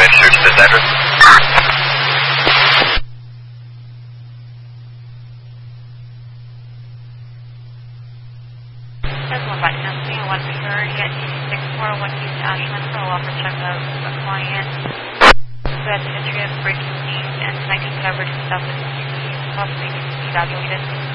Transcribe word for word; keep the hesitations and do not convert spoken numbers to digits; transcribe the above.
ahead and search this address. That's one by Tennessee, one security at six four one East Ashland for a welfare check of a client who has a history of breaking news and tonight's coverage and stuff is possibly evaluated.